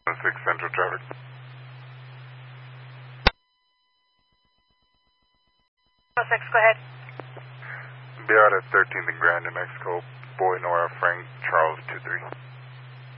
6 Central traffic. Six, go ahead. Be out at 13th and Grand, New Mexico. Boy Nora Frank Charles 23.